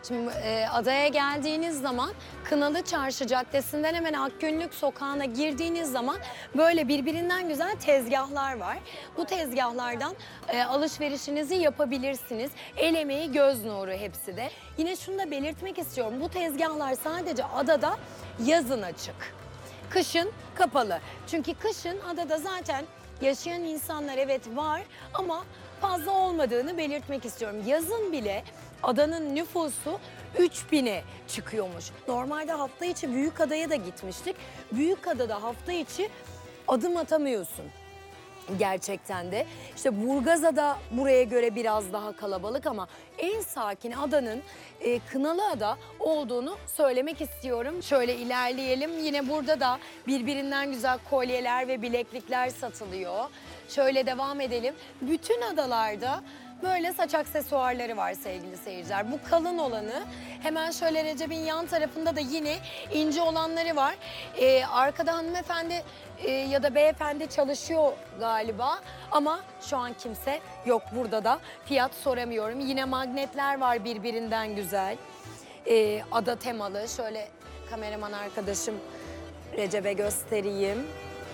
Şimdi adaya geldiğiniz zaman Kınalı Çarşı Caddesi'nden hemen Akgünlük Sokağı'na girdiğiniz zaman böyle birbirinden güzel tezgahlar var. Bu tezgahlardan alışverişinizi yapabilirsiniz. El emeği, göz nuru hepsi de. Yine şunu da belirtmek istiyorum. Bu tezgahlar sadece adada yazın açık. Kışın kapalı. Çünkü kışın adada zaten yaşayan insanlar evet var ama fazla olmadığını belirtmek istiyorum. Yazın bile adanın nüfusu 3000'e çıkıyormuş. Normalde hafta içi Büyükada'ya da gitmiştik. Büyükada'da hafta içi adım atamıyorsun. Gerçekten de. İşte Burgazada buraya göre biraz daha kalabalık ama en sakin adanın Kınalıada olduğunu söylemek istiyorum. Şöyle ilerleyelim. Yine burada da birbirinden güzel kolyeler ve bileklikler satılıyor. Şöyle devam edelim. Bütün adalarda böyle saç aksesuarları var sevgili seyirciler. Bu kalın olanı, hemen şöyle Recep'in yan tarafında da yine ince olanları var. Arkada hanımefendi ya da beyefendi çalışıyor galiba ama şu an kimse yok burada da. Fiyat soramıyorum. Yine magnetler var birbirinden güzel. Ada temalı. Şöyle kameraman arkadaşım Recep'e göstereyim.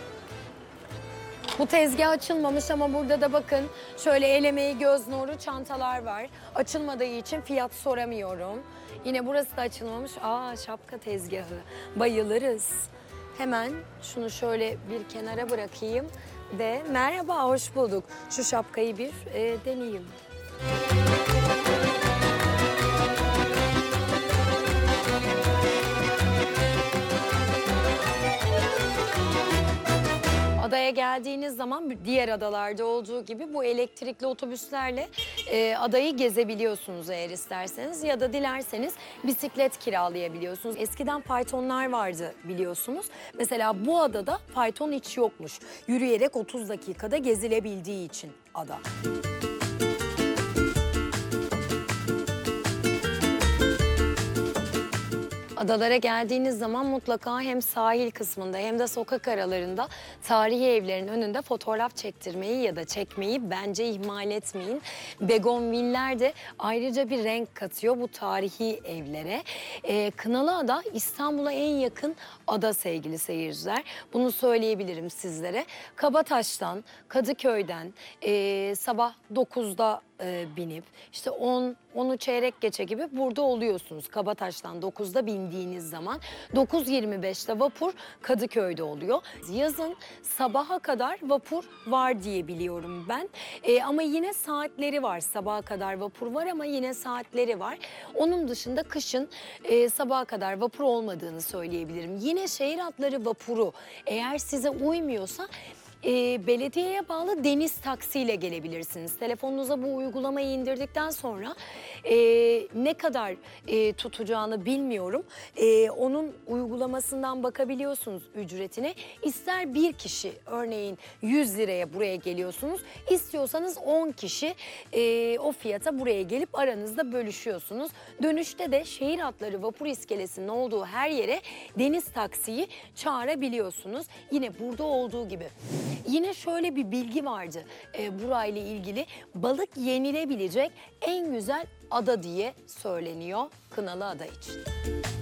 Bu tezgah açılmamış ama burada da bakın şöyle el emeği, göz nuru çantalar var. Açılmadığı için fiyat soramıyorum. Yine burası da açılmamış. Şapka tezgahı. Bayılırız. Hemen şunu şöyle bir kenara bırakayım ve merhaba, hoş bulduk. Şu şapkayı bir deneyeyim. Adaya geldiğiniz zaman diğer adalarda olduğu gibi bu elektrikli otobüslerle adayı gezebiliyorsunuz eğer isterseniz ya da dilerseniz bisiklet kiralayabiliyorsunuz. Eskiden faytonlar vardı biliyorsunuz. Mesela bu adada fayton hiç yokmuş. Yürüyerek 30 dakikada gezilebildiği için ada. Adalara geldiğiniz zaman mutlaka hem sahil kısmında hem de sokak aralarında tarihi evlerin önünde fotoğraf çektirmeyi ya da çekmeyi bence ihmal etmeyin. Begonviller de ayrıca bir renk katıyor bu tarihi evlere. Kınalıada İstanbul'a en yakın ada sevgili seyirciler. Bunu söyleyebilirim sizlere. Kabataş'tan, Kadıköy'den sabah 9'da binip işte 10'u çeyrek geçe gibi burada oluyorsunuz. Kabataş'tan 9'da bindiğiniz zaman 9.25'te vapur Kadıköy'de oluyor. Yazın sabaha kadar vapur var diye biliyorum ben. Ama yine saatleri var. Sabaha kadar vapur var ama yine saatleri var. Onun dışında kışın sabaha kadar vapur olmadığını söyleyebilirim. Yine şehir hatları vapuru eğer size uymuyorsa belediyeye bağlı deniz taksiyle gelebilirsiniz. Telefonunuza bu uygulamayı indirdikten sonra ne kadar tutacağını bilmiyorum. Onun uygulamasından bakabiliyorsunuz ücretine. İster bir kişi örneğin 100 liraya buraya geliyorsunuz. İstiyorsanız 10 kişi o fiyata buraya gelip aranızda bölüşüyorsunuz. Dönüşte de şehir hatları vapur iskelesinin olduğu her yere deniz taksiyi çağırabiliyorsunuz. Yine burada olduğu gibi. Yine şöyle bir bilgi vardı burayla ilgili. Balık yenilebilecek en güzel ada diye söyleniyor Kınalıada için.